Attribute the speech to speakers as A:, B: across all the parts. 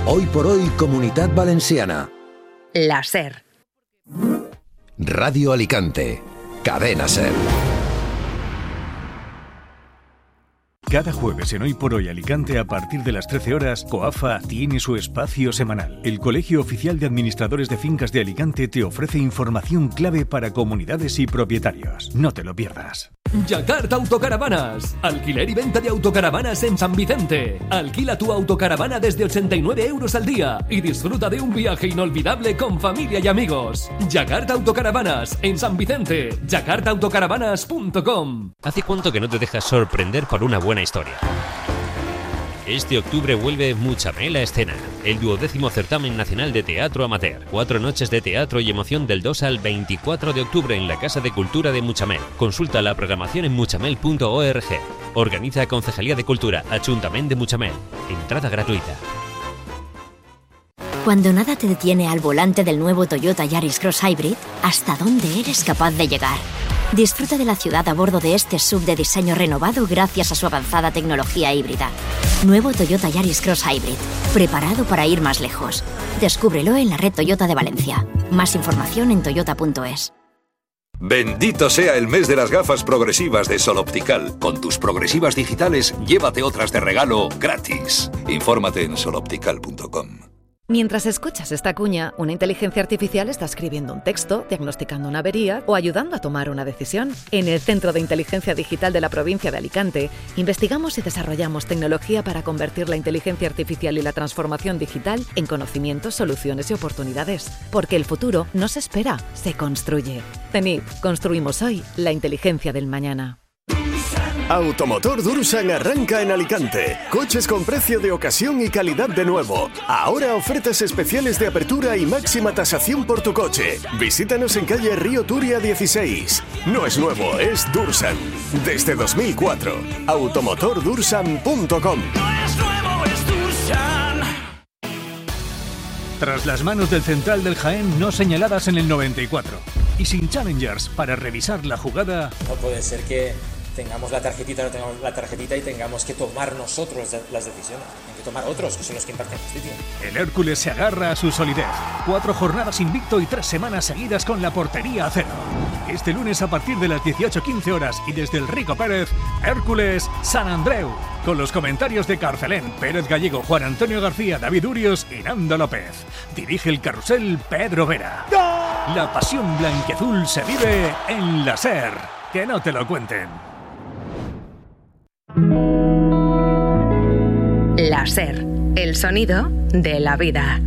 A: Hoy por hoy, Comunitat Valenciana.
B: La SER.
A: Radio Alicante. Cadena SER.
C: Cada jueves en Hoy por Hoy Alicante, a partir de las 13 horas, COAFA tiene su espacio semanal. El Colegio Oficial de Administradores de Fincas de Alicante te ofrece información clave para comunidades y propietarios. No te lo pierdas.
D: Yakarta Autocaravanas. Alquiler y venta de autocaravanas en San Vicente. Alquila tu autocaravana desde 89 euros al día y disfruta de un viaje inolvidable con familia y amigos. Yakarta Autocaravanas en San Vicente. yakartaautocaravanas.com.
E: ¿Hace cuánto que no te dejas sorprender por una buena historia? Este octubre vuelve Muchamel a escena, el 12º certamen nacional de teatro amateur. 4 noches de teatro y emoción del 2 al 24 de octubre en la Casa de Cultura de Muchamel. Consulta la programación en muchamel.org. Organiza Concejalía de Cultura, Ayuntamiento de Muchamel. Entrada gratuita.
F: Cuando nada te detiene al volante del nuevo Toyota Yaris Cross Hybrid, ¿hasta dónde eres capaz de llegar? Disfruta de la ciudad a bordo de este SUV de diseño renovado gracias a su avanzada tecnología híbrida. Nuevo Toyota Yaris Cross Hybrid, preparado para ir más lejos. Descúbrelo en la red Toyota de Valencia. Más información en toyota.es.
G: Bendito sea el mes de las gafas progresivas de Sol Optical. Con tus progresivas digitales, llévate otras de regalo gratis. Infórmate en soloptical.com.
H: Mientras escuchas esta cuña, una inteligencia artificial está escribiendo un texto, diagnosticando una avería o ayudando a tomar una decisión. En el Centro de Inteligencia Digital de la provincia de Alicante, investigamos y desarrollamos tecnología para convertir la inteligencia artificial y la transformación digital en conocimientos, soluciones y oportunidades. Porque el futuro no se espera, se construye. CENIP, construimos hoy la inteligencia del mañana.
I: Automotor Dursan arranca en Alicante. Coches con precio de ocasión y calidad de nuevo. Ahora ofertas especiales de apertura y máxima tasación por tu coche. Visítanos en calle Río Turia 16. No es nuevo, es Dursan. Desde 2004. automotordursan.com.
C: Tras las manos del central del Jaén no señaladas en el 94. Y sin challengers para revisar la jugada.
J: No puede ser que tengamos la tarjetita, no tengamos la tarjetita y tengamos que tomar nosotros las decisiones. Hay que tomar otros, que son los que imparten justicia.
C: El Hércules se agarra a su solidez. 4 jornadas invicto y 3 semanas seguidas con la portería a cero. Este lunes a partir de las 18:15 horas y desde el Rico Pérez, Hércules San Andreu. Con los comentarios de Carcelén, Pérez Gallego, Juan Antonio García, David Urios y Nando López. Dirige el carrusel Pedro Vera. ¡Gol! La pasión blanquiazul se vive en la SER. Que no te lo cuenten.
B: La SER, el sonido de la vida.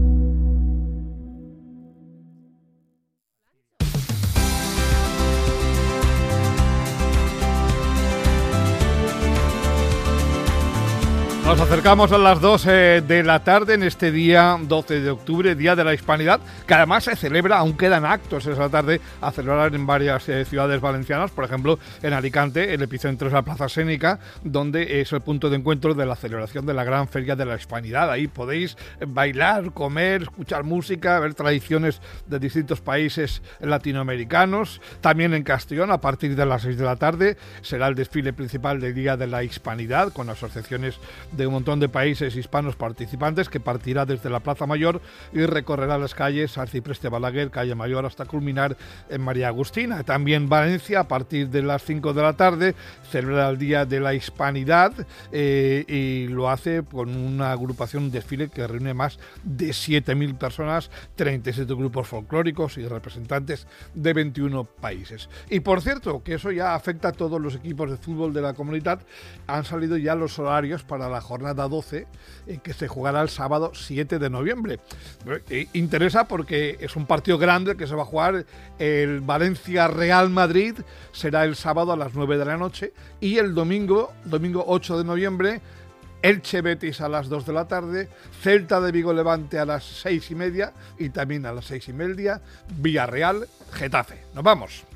K: Nos acercamos a las 2 de la tarde en este día 12 de octubre, Día de la Hispanidad, que además se celebra, aún quedan actos esa tarde a celebrar en varias ciudades valencianas. Por ejemplo, en Alicante, el epicentro es la Plaza Sénica, donde es el punto de encuentro de la celebración de la Gran Feria de la Hispanidad. Ahí podéis bailar, comer, escuchar música, ver tradiciones de distintos países latinoamericanos. También en Castellón, a partir de las 6 de la tarde, será el desfile principal del Día de la Hispanidad, con asociaciones de un montón de países hispanos participantes, que partirá desde la Plaza Mayor y recorrerá las calles Arcipreste Balaguer, Calle Mayor, hasta culminar en María Agustina. También Valencia, a partir de las 5 de la tarde, celebra el Día de la Hispanidad y lo hace con una agrupación, un desfile que reúne más de 7.000 personas, 37 grupos folclóricos y representantes de 21 países. Y por cierto, que eso ya afecta a todos los equipos de fútbol de la comunidad. Han salido ya los horarios para la jornada 12, que se jugará el sábado 7 de noviembre. Interesa porque es un partido grande que se va a jugar. El Valencia-Real Madrid será el sábado a las 9 de la noche y el domingo 8 de noviembre, Elche Betis a las 2 de la tarde, Celta de Vigo Levante a las 6:30 y también a las 6:30, Villarreal Getafe. Nos vamos.